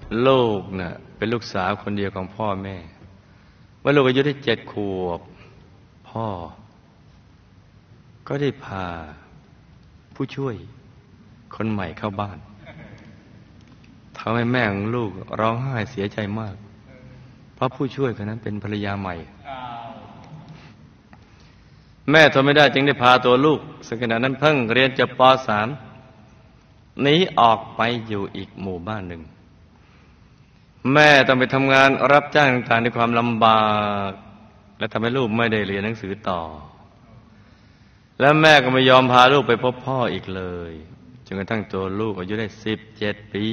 ลูกน่ะเป็นลูกสาวคนเดียวของพ่อแม่เมื่อลูกอายุได้7 ขวบพ่อก็ได้พาผู้ช่วยคนใหม่เข้าบ้านทำให้แม่ของลูกร้องไห้เสียใจมากเพราะผู้ช่วยคนนั้นเป็นภรรยาใหม่แม่ทนไม่ได้จึงได้พาตัวลูกซึ่งขณะนั้นเพิ่งเรียนจบป.3 หนีออกไปอยู่อีกหมู่บ้านหนึ่งแม่ต้องไปทำงานรับจ้างต่างๆด้วยความลำบากและทำให้ลูกไม่ได้เรียนหนังสือต่อและแม่ก็ไม่ยอมพาลูกไปพบพ่ออีกเลยจนกระทั่งตัวลูกอายุได้17 ปี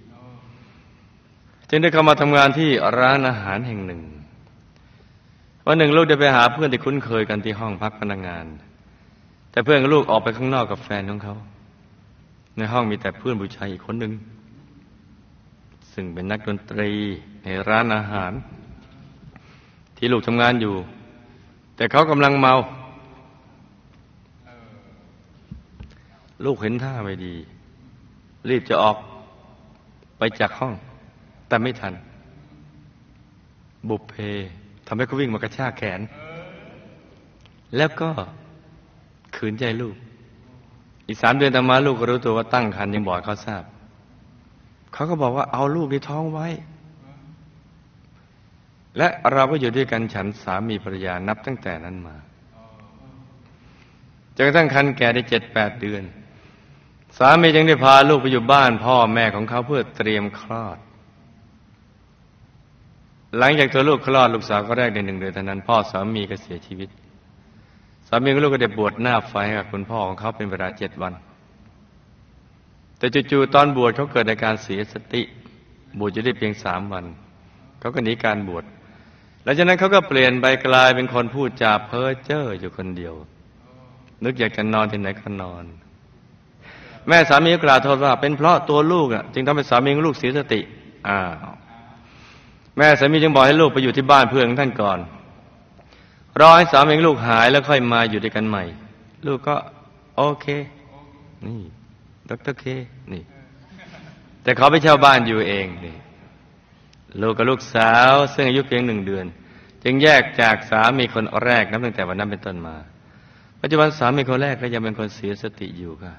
จึงได้เข้ามาทำงานที่ร้านอาหารแห่งหนึ่งวันหนึ่งลูกได้ไปหาเพื่อนที่คุ้นเคยกันที่ห้องพักพนักงานแต่เพื่อนของลูกออกไปข้างนอกกับแฟนของเขาในห้องมีแต่เพื่อนผู้ชายอีกคนหนึ่งซึ่งเป็นนักดนตรีในร้านอาหารที่ลูกทำงานอยู่แต่เขากำลังเมาลูกเห็นท่าไม่ดีรีบจะออกไปจากห้องแต่ไม่ทันบุพเพทำให้เขาวิ่งมากระชากแขนแล้วก็ขืนใจลูกอีก3 เดือนต่อมาลูกก็รู้ตัวว่าตั้งครรภ์ยังบอกเขาทราบเขาก็บอกว่าเอาลูกในท้องไว้และเราก็อยู่ด้วยกันฉันสามีภรรยานับตั้งแต่นั้นมาจนกระทั่งครรภ์แก่ได้7-8 เดือนสามีจึงได้พาลูกไปอยู่บ้านพ่อแม่ของเขาเพื่อเตรียมคลอดหลังจากตัวลูกคลอดลูกสาวก็แรกได้1 เดือนเท่านั้นพ่อสามีก็เสียชีวิตสามีกับลูกก็ได้บวชหน้าไฟให้กับคุณพ่อของเขาเป็นเวลา7 วันแต่จู่ๆตอนบวชเขาเกิดอาการเสียสติบวชจะได้เพียง3 วันเขาก็หนีการบวชหลังจากนั้นเขาก็เปลี่ยนไปกลายเป็นคนพูดจาเพ้อเจ้ออยู่คนเดียวนึกอยากจะนอนที่ไหนก็นอนแม่สามีก็กล่าวโทษว่าเป็นเพราะตัวลูกจึงทำให้สามีของลูกเสียสติแม่สามีจึงบอกให้ลูกไปอยู่ที่บ้านเพื่อนของท่านก่อนรอให้สามีของลูกหายแล้วค่อยมาอยู่ด้วยกันใหม่ลูกก็โอเคนี่ดร.เคนี่แต่เขาไปเช่าบ้านอยู่เองนี่ลูกกับลูกสาวซึ่งอายุเพียง1 เดือนจึงแยกจากสามีคนแรกนับตั้งแต่วันนั้นเป็นต้นมาปัจจุบันสามีคนแรกก็ยังเป็นคนเสียสติอยู่ค่ะ